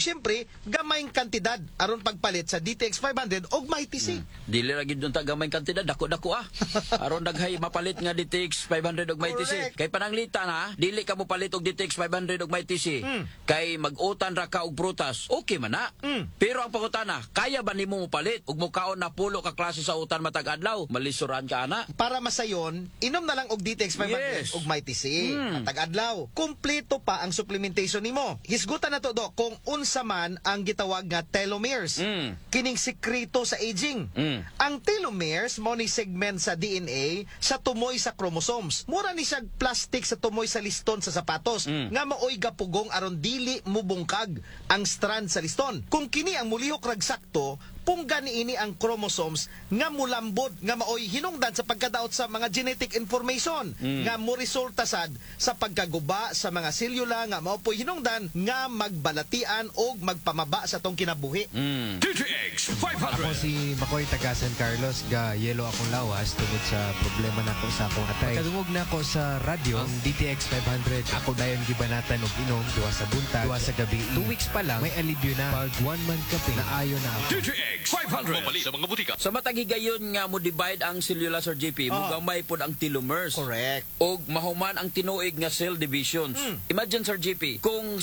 siyempre gamayng kantidad aron pagpalit sa DTX 500 og Mighty C. Dili ra gid ta gamay kantidad dako-dako aron daghay mapalit nga DTX 500 og Mighty C. Correct. Kay pananglita na dili ka mo palit og DTX 500 og Mighty C. Kay mag-utan ra ka og prutas. Okay man na. Pero ang pangutana, kaya ba nimo mo palit og mukaon na pulo ka klase sa utan matag adlaw? Malisuran ka ana. Para masayon, inom na lang og DTX 500 Yes. og Mighty C. Matag adlaw. Kumpleto pa ang supplementation nimo. Hisgutan na to do kung unsa man ang gitawag nga telomeres. Kining sekreto sa aging. Ang telomeres mo ni segment sa DNA sa tumoy sa chromosomes. Mura ni siya plastic sa tumoy sa liston sa sapatos nga maoy gapugong aron dili mubungkag ang strand sa liston. Kung kini ang mulihok rag sakto, pungga niini ang chromosomes nga mulambod nga maoy hinungdan sa pagkadaot sa mga genetic information nga mo resulta sad sa pagkaguba sa mga selula nga mao po'y hinungdan nga magbalatian og magpamaba sa tong kinabuhi. DTX 500. Ako si Makoy taga San Carlos, ga yelo akong lawas tungod sa problema nako sa akong atay. Kadungog na ako sa radyo ang DTX 500. Ako dayon gibanatan og inom duwa sa buntag, duwa sa gabi. 2 weeks pa lang may alibyo na. Pag 1 month kape na ayo na ako. DTX 500. Mapalit sa mga butika. Sa matagigayon nga mo divide ang selula Sir JP, mugamay pod ang telomeres. Correct. Og mahuman ang tinuig nga cell divisions. Imagine Sir JP, kung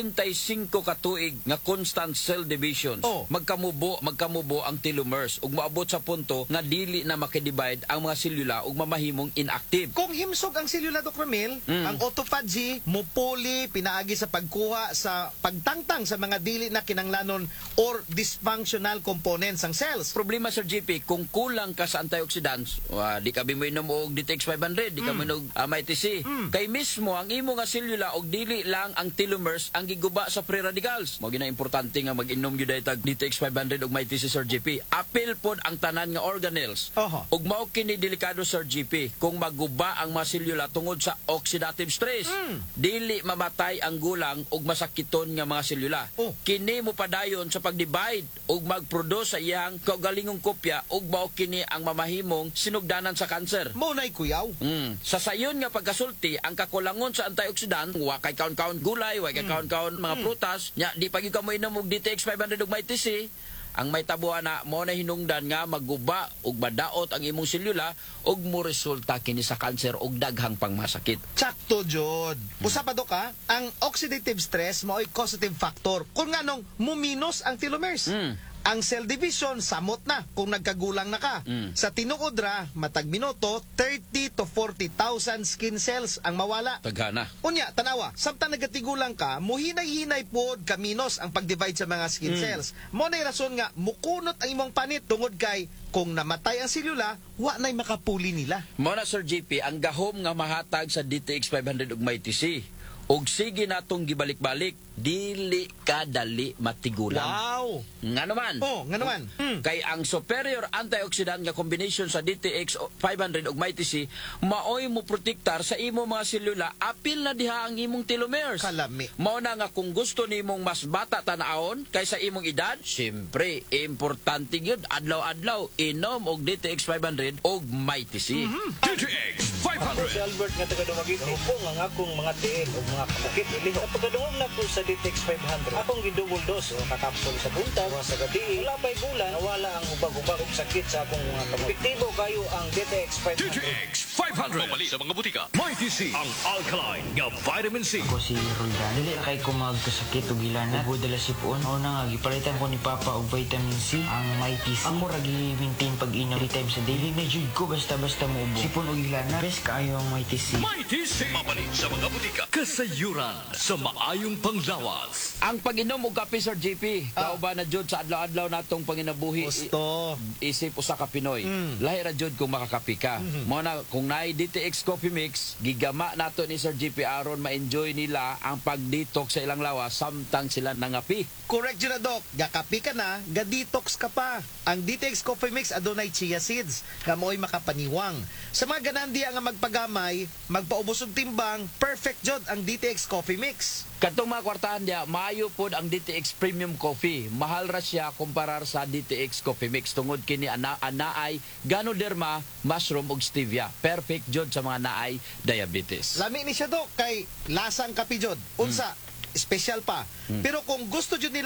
75 ka tuig nga constant cell divisions, magkamubo ang telomeres ug maabot sa punto nga dili na makidivide ang mga selula ug mamahimong inactive. Kung himsog ang selula Doc Ramil, ang autophagy mupuli pinaagi sa pagkuha sa pagtangtang sa mga dili na kinanglanon or dysfunctional components ang cells. Problema Sir JP, kung kulang ka sa antioxidants, di ka mo inom og DTX 500, di ka mo inom Mighty C. Kay mismo ang imo nga selula og dili lang ang telomeres ang giguba sa free radicals. Mao gina importante nga mag-inom gyud tag DTX 500 og Mighty C Sir JP. Apil pod ang tanan nga organelles. Ug mao kini delikado Sir JP kung maguba ang mga selula tungod sa oxidative stress. Dili mamatay ang gulang ug masakiton nga mga selula. Kini mo padayon sa pag-divide ug mag-produce sa iyang kaugalingong kopya ug mao kini ang mamahimong sinugdanan sa kanser. Mao nay kuyaw. Sa sayon nga pagkasulti, ang kakulangon sa antioxidant, wa kay kaon-kaon gulay, wa kay kaon-kaon mga prutas, nya di pagi ka mo inom og DTX 500 ug Mighty C, ang may tabuan na mo na hinungdan nga maguba ug madaot ang imong selula ug mo resulta kini sa kanser ug daghang pangmasakit. Sakto jud. Usa pa Doc, ang oxidative stress mao'y causative factor kung nganong muminos ang telomeres. Ang cell division samot na kung nagkagulang na ka. Sa tinuod ra matag minuto 30 to 40,000 skin cells ang mawala. Taghana. Unya, tanawa, samtang nagatigulang ka, muhinay-hinay pod kaminos ang pag-divide sa mga skin cells. Mo nay rason nga mukunot ang imong panit tungod kay kung namatay ang selula, wa nay makapuli nila. Mo na Sir JP, ang gahom nga mahatag sa DTX 500 ug Mighty C. Og sige natong gibalik-balik, dili ka dali matigulang. Wow! Nga naman. Nga naman. Kay ang superior antioxidant nga combination sa DTX 500 ug Mighty C, maoy mo protektar sa imo mga selula apil na diha ang imong telomeres. Kalami. Mao na nga kung gusto nimong mas bata tanaon kaysa imong edad, siyempre importante gyud adlaw-adlaw inom og DTX 500 ug Mighty C. DTX 500. Si Albert nga taga Dumagiti. Upo nga akong mga tiil o mga kabukit. Pagkadungog na po sa DTX 500, akong gidouble dose o kakapsul sa buntag, sa gabi. Wala pa'y bulan, nawala ang ubag-ubag ug sakit sa akong mga kamot. Epektibo kayo ang DTX 500. DTX 500. Mapalit sa mga butika. Mighty C. Ang alkaline nga vitamin C. Ako si Roldan. Dili na kay ko magkasakit o gilanat. Ugod dala sipon. Ako na nga, gipalitan ko ni Papa og vitamin C. Ang Mighty C. Ako ragi maintain pag-inom 3 times a day. Na jud ko basta-basta mo ubo. Sipon o gilanat. Best kaayo ang Mighty C. Mighty C. Mapalit sa mga butika. Kasayuran sa maayong panglawas. Ang pag-inom og kape Sir JP, kauban na jud sa adlaw-adlaw natong panginabuhi. Gusto. Isip usa ka Pinoy. Lahi ra jud kung makakapi ka. Mao na kung naay DTX Coffee Mix, gigama nato ni Sir JP aron ma-enjoy nila ang pag-detox sa ilang lawas samtang sila nangapi. Correct yun na, Doc. Gakapi ka na, ga-detox ka pa. Ang DTX Coffee Mix adunay chia seeds, nga mo'y makapaniwang. Sa mga ganandiya nga magpagamay, magpaubos og timbang, perfect jud ang DTX Coffee Mix. Katong mga kwartahan dia, maayo pod ang DTX Premium Coffee. Mahal ra siya kumparar sa DTX Coffee Mix tungod kini anaay Ganoderma, mushroom ug stevia. Perfect jud sa mga naay diabetes. Lami ni siya, Doc, kay lasang kapi jud. Unsa, special pa. Pero kung gusto jud nila